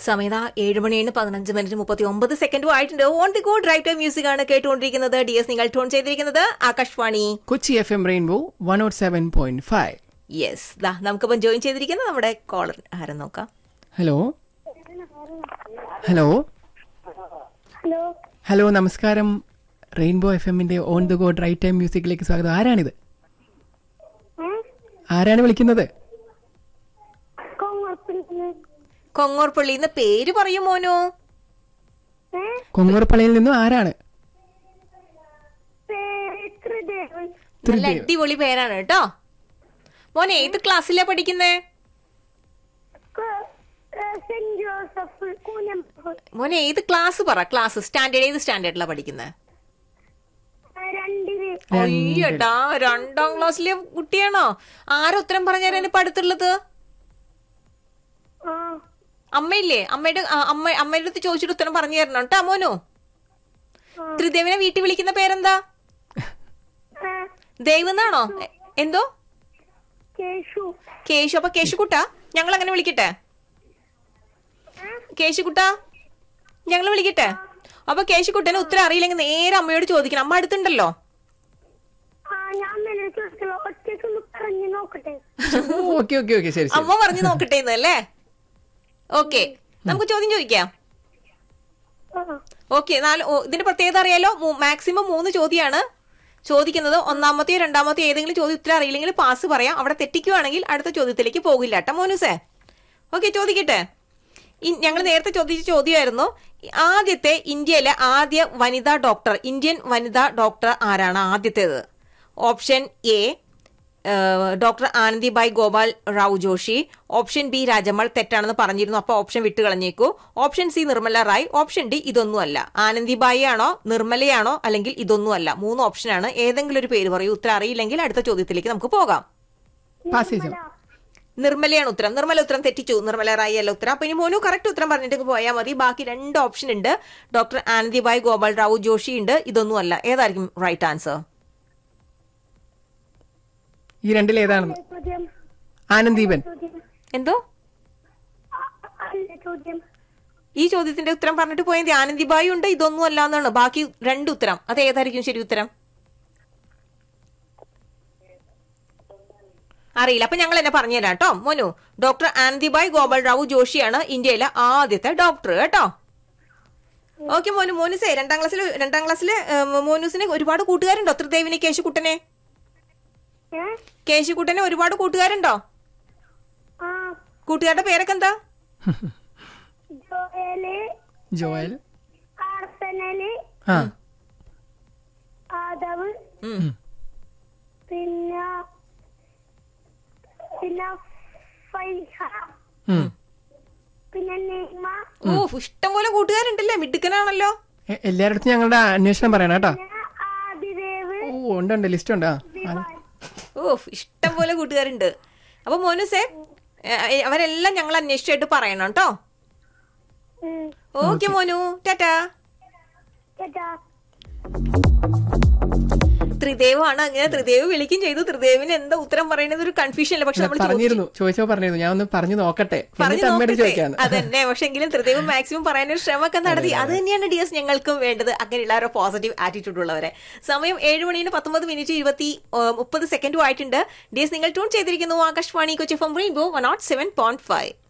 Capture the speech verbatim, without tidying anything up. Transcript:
സമയത്ത് ഏഴ് മണിയാണ് പതിനഞ്ച് മിനിറ്റ് മുപ്പത്തി ഒമ്പത് സെക്കൻഡും ആയിട്ടുണ്ട്. On the go drive time music ആണ് കേട്ടുകൊണ്ടിരിക്കുന്നത്. ഡി എസ് നിങ്ങൾ ടോൺ ചെയ്തിരിക്കുന്നത് Akashvani Kochi F M rainbow one ഓട്ട് സെവൻ പോയിന്റ് ഫൈവ്. യെസ്, ദാ നമുക്കിപ്പം ജോയിൻ ചെയ്തിരിക്കുന്നത് നമ്മുടെ കോളർ ആരും നോക്കാം. ഹലോ ഹലോ ഹലോ നമസ്കാരം. റെയിൻബോ എഫ് എമ്മിന്റെ on the go drive time മ്യൂസിക്കിലേക്ക് സ്വാഗതം. ആരാണിത്? ആരാണ് വിളിക്കുന്നത്? കൊങ്ങോർപ്പള്ളിന്ന് പേര് പറയൂ മോനോ. കൊങ്ങോർപ്പള്ളിയിൽ നിന്നും ആരാണ്? നല്ല അടിപൊളി പേരാണ് കേട്ടോ. മോനെ ഏത് ക്ലാസ്സിലാ പഠിക്കുന്നേ? മോനെ ഏത് ക്ലാസ് പറ, ക്ലാസ് സ്റ്റാൻഡേർഡ് ഏത് സ്റ്റാൻഡേർഡിലാ പഠിക്കുന്നത്? അയ്യട്ടാ, രണ്ടാം ക്ലാസ്സിലെ കുട്ടിയാണോ? ആരും ഉത്തരം പറഞ്ഞാൽ ഇപ്പൊ അടുത്തുള്ളത് അമ്മയില്ലേ? അമ്മയുടെ അമ്മ അമ്മയുടെ അടുത്ത് ചോദിച്ചിട്ട് ഉത്തരം പറഞ്ഞു തരണം കേട്ടോ മോനു. ത്രിദേവിനെ വീട്ടിൽ വിളിക്കുന്ന പേരെന്താ? ദേവ് എന്നാണോ? എന്തോ കേശു. അപ്പൊ കേശുക്കുട്ടാ ഞങ്ങൾ അങ്ങനെ വിളിക്കട്ടെ? കേശുക്കുട്ടാ ഞങ്ങൾ വിളിക്കട്ടെ? അപ്പൊ കേശുക്കുട്ടന് ഉത്തരം അറിയില്ലെങ്കിൽ നേരെ അമ്മയോട് ചോദിക്കണം. അമ്മ അടുത്തുണ്ടല്ലോ. അമ്മ പറഞ്ഞു നോക്കട്ടെ എന്നല്ലേ? ഓക്കെ, നമുക്ക് ചോദ്യം ചോദിക്കാം. ഓക്കെ, നാല് ഇതിന്റെ പ്രത്യേകത അറിയാലോ. മാക്സിമം മൂന്ന് ചോദ്യമാണ് ചോദിക്കുന്നത്. ഒന്നാമത്തെയോ രണ്ടാമത്തെയോ ഏതെങ്കിലും ചോദ്യം ഉത്തരം അറിയില്ലെങ്കിൽ പാസ് പറയാം. അവിടെ തെറ്റിക്കുവാണെങ്കിൽ അടുത്ത ചോദ്യത്തിലേക്ക് പോകില്ല കേട്ടോ മോനുസേ. ഓക്കെ, ചോദിക്കട്ടെ. ഞങ്ങൾ നേരത്തെ ചോദിച്ച ചോദ്യമായിരുന്നു, ആദ്യത്തെ ഇന്ത്യയിലെ ആദ്യ വനിതാ ഡോക്ടർ, ഇന്ത്യൻ വനിതാ ഡോക്ടർ ആരാണ് ആദ്യത്തേത്? Option A doctor Anandibai Gopal Rao Joshi. Option B രാജമ്മൾ. തെറ്റാണെന്ന് പറഞ്ഞിരുന്നു, അപ്പൊ ഓപ്ഷൻ വിട്ട് കളഞ്ഞേക്കൂ. Option C Nirmala Rai. Option D ഇതൊന്നുമല്ല. ആനന്ദിബായി ആണോ, നിർമ്മലയാണോ, അല്ലെങ്കിൽ ഇതൊന്നുമല്ല? മൂന്ന് ഓപ്ഷനാണ്. ഏതെങ്കിലും ഒരു പേര് പറയൂ. ഉത്തരം അറിയില്ലെങ്കിൽ അടുത്ത ചോദ്യത്തിലേക്ക് നമുക്ക് പോകാം. നിർമ്മലയാണ് ഉത്തരം. നിർമ്മല ഉത്തരം തെറ്റിച്ചു. നിർമ്മല റായി അല്ല ഉത്തരം. അപ്പൊ ഇനി മോനു കറക്റ്റ് ഉത്തരം പറഞ്ഞിട്ട് പോയാൽ മതി. ബാക്കി രണ്ട് ഓപ്ഷൻ ഉണ്ട്. ഡോക്ടർ ആനന്ദിബായ് ഗോപാൽ റാവു ജോഷി ഉണ്ട്, ഇതൊന്നുമല്ല. ഏതായിരിക്കും റൈറ്റ് ആൻസർ? ഈ രണ്ടിൽ ഏതാണ്? ആനന്ദീപൻ. എന്തോ ഈ ചോദ്യത്തിന്റെ ഉത്തരം പറഞ്ഞിട്ട് പോയത് ആനന്ദിബായി ഉണ്ട്, ഇതൊന്നും അല്ല എന്നാണ്. ബാക്കി രണ്ട് ഉത്തരം, അത് ഏതായിരിക്കും ശരി ഉത്തരം? അറിയില്ല. അപ്പൊ ഞങ്ങൾ എന്നെ പറഞ്ഞുതരാം കേട്ടോ മോനു. ഡോക്ടർ ആനന്ദിബായ് ഗോപാൽ റാവു ജോഷിയാണ് ഇന്ത്യയിലെ ആദ്യത്തെ ഡോക്ടർ കേട്ടോ. ഓക്കെ മോനു. മോനുസേ രണ്ടാം ക്ലാസ്സിൽ രണ്ടാം ക്ലാസ്സില് മോനൂസിന് ഒരുപാട് കൂട്ടുകാരുണ്ടോ? ത്രിദേവിനെ, കേശുക്കുട്ടനെ കേശുക്കുട്ടനെ ഒരുപാട് കൂട്ടുകാരുണ്ടോ? കൂട്ടുകാരുടെ പേരൊക്കെ എന്താ? ജോയൽ, ആദവ്, പിന്നെ പിന്നെ ഓ, ഇഷ്ടംപോലെ കൂട്ടുകാരുണ്ടല്ലേ. മിടുക്കനാണല്ലോ. എല്ലായിടത്തും ഞങ്ങളുടെ അന്വേഷണം പറയണം കേട്ടോ. ഓ ഉണ്ട് ഉണ്ട്, ലിസ്റ്റ് ഉണ്ട്. ഓ, ഇഷ്ടം പോലെ കൂട്ടുകാരുണ്ട്. അപ്പൊ മോനുസേ അവരെല്ലാം ഞങ്ങൾ അന്വേഷിച്ചായിട്ട് പറയണം കേട്ടോ. ഓക്കെ മോനു, ടാറ്റാ. ത്രിദേവാണ്. അങ്ങനെ ത്രിദേവ് വിളിക്കും ചെയ്തു. ത്രിദേവിന് എന്താ ഉത്തരം പറയുന്നത് ഒരു കൺഫ്യൂഷൻ അല്ല. പക്ഷെ നമ്മൾ പറഞ്ഞിരുന്നു, ചോദിച്ചോ പറഞ്ഞിരുന്നു, ഞാൻ ഒന്ന് പറഞ്ഞു നോക്കട്ടെ, അതന്നെ. പക്ഷെ എങ്കിലും ത്രിദേവ് മാക്സിമം പറയാനൊരു ശ്രമമൊക്കെ നടത്തി. അത് തന്നെയാണ് ഡി എസ് ഞങ്ങൾക്കും വേണ്ടത്, അങ്ങനെയുള്ള ഒരു പോസിറ്റീവ് ആറ്റിറ്റ്യൂഡ് ഉള്ളവരെ. സമയം ഏഴ് മണിന് പത്തൊമ്പത് മിനിറ്റ് ഇരുപത്തി മുപ്പത് സെക്കൻഡും ആയിട്ടുണ്ട്. ഡി എസ് നിങ്ങൾ ട്യൂൺ ചെയ്തിരിക്കുന്നു Akashvani Kochi F M rainbow one not seven point five.